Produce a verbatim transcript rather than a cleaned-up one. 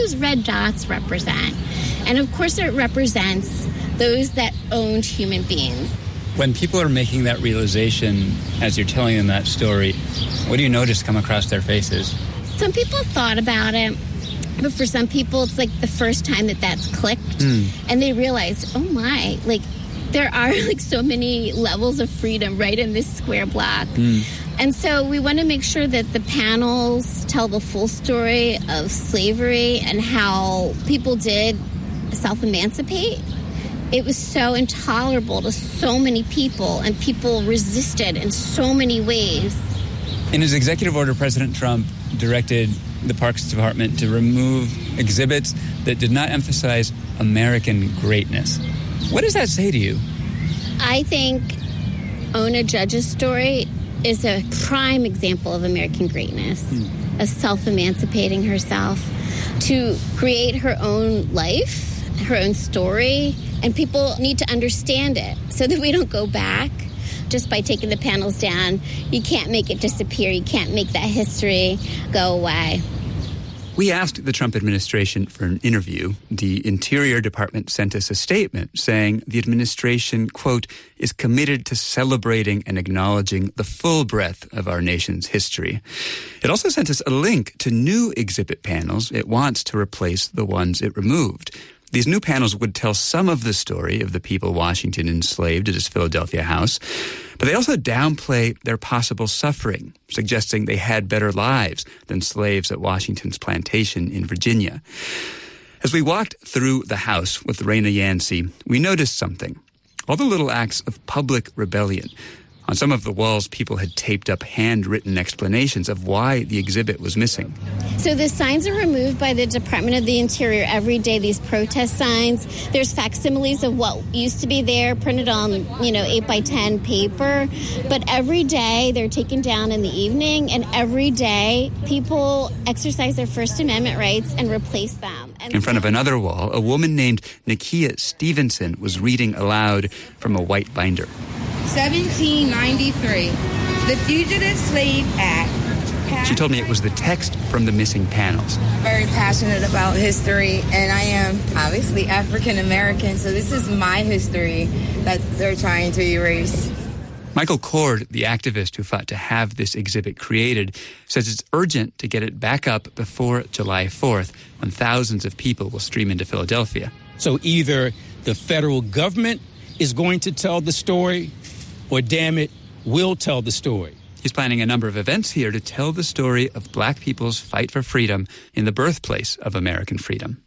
those red dots represent? And of course it represents those that owned human beings. When people are making that realization as you're telling them that story, what do you notice come across their faces? Some people thought about it, but for some people it's like the first time that that's clicked, mm. and they realize, oh my, like there are like so many levels of freedom right in this square block. Mm. And so we want to make sure that the panels tell the full story of slavery and how people did self-emancipate. It was so intolerable to so many people, and people resisted in so many ways. In his executive order, President Trump directed the Parks Department to remove exhibits that did not emphasize American greatness. What does that say to you? I think Ona Judge's story is a prime example of American greatness, hmm. of self-emancipating herself, to create her own life, her own story, and people need to understand it so that we don't go back just by taking the panels down. You can't make it disappear. You can't make that history go away. We asked the Trump administration for an interview. The Interior Department sent us a statement saying the administration, quote, is committed to celebrating and acknowledging the full breadth of our nation's history. It also sent us a link to new exhibit panels it wants to replace the ones it removed. These new panels would tell some of the story of the people Washington enslaved at his Philadelphia house, but they also downplay their possible suffering, suggesting they had better lives than slaves at Washington's plantation in Virginia. As we walked through the house with Raina Yancey, we noticed something. All the little acts of public rebellion. On some of the walls, people had taped up handwritten explanations of why the exhibit was missing. So the signs are removed by the Department of the Interior every day, these protest signs. There's facsimiles of what used to be there, printed on, you know, eight by ten paper. But every day they're taken down in the evening, and every day people exercise their First Amendment rights and replace them. And in front of another wall, a woman named Nakia Stevenson was reading aloud from a white binder. seventeen ninety-three, the Fugitive Slave Act. She told me it was the text from the missing panels. Very passionate about history, and I am obviously African American, so this is my history that they're trying to erase. Michael Cord, the activist who fought to have this exhibit created, says it's urgent to get it back up before July fourth, when thousands of people will stream into Philadelphia. So either the federal government is going to tell the story, or damn it, we'll tell the story. He's planning a number of events here to tell the story of black people's fight for freedom in the birthplace of American freedom.